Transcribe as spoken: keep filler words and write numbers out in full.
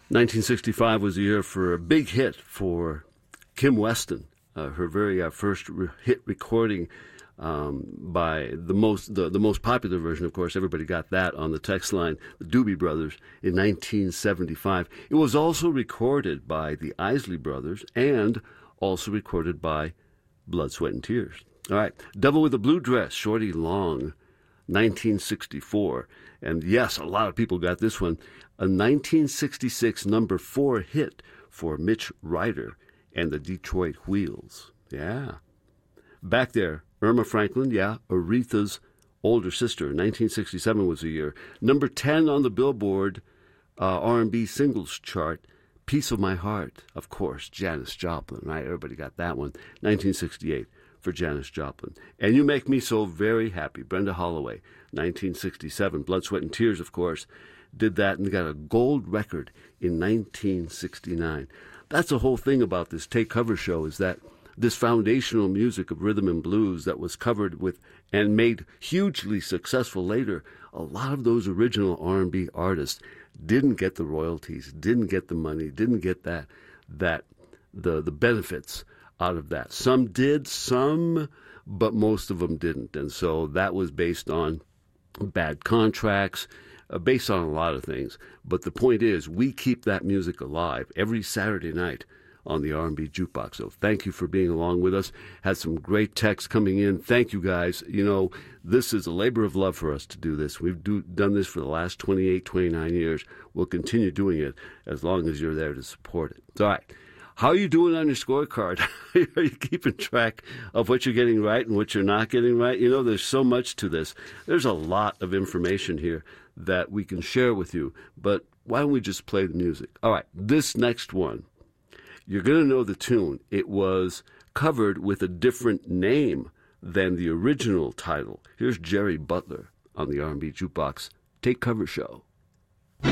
nineteen sixty-five was a year for a big hit for Kim Weston, uh, her very uh, first re- hit recording um, by the most the, the most popular version, of course. Everybody got that on the text line, the Doobie Brothers, in nineteen seventy-five. It was also recorded by the Isley Brothers and also recorded by Blood, Sweat, and Tears. All right, Devil with a Blue Dress, Shorty Long, nineteen sixty-four. And yes, a lot of people got this one. A nineteen sixty-six number four hit for Mitch Ryder and the Detroit Wheels. Yeah. Back there, Irma Franklin, yeah, Aretha's older sister. nineteen sixty-seven was the year. Number ten on the Billboard uh, R and B singles chart. Piece of My Heart, of course, Janis Joplin, right? Everybody got that one. nineteen sixty-eight for Janis Joplin. And You Make Me So Very Happy, Brenda Holloway, nineteen sixty-seven. Blood, Sweat, and Tears, of course, did that and got a gold record in nineteen sixty-nine. That's the whole thing about this Take Cover show, is that this foundational music of rhythm and blues that was covered with and made hugely successful later, a lot of those original R and B artists didn't get the royalties, didn't get the money, didn't get that that the the benefits out of that. Some did, some, but most of them didn't. And so that was based on bad contracts, uh, based on a lot of things. But the point is, we keep that music alive every Saturday night on the R and B Jukebox. So thank you for being along with us. Had some great texts coming in. Thank you, guys. You know, this is a labor of love for us to do this. We've do, done this for the last twenty-eight, twenty-nine years. We'll continue doing it as long as you're there to support it. All right. How are you doing on your scorecard? Are you keeping track of what you're getting right and what you're not getting right? You know, there's so much to this. There's a lot of information here that we can share with you. But why don't we just play the music? All right. This next one, you're going to know the tune. It was covered with a different name than the original title. Here's Jerry Butler on the R and B Jukebox Take Cover Show.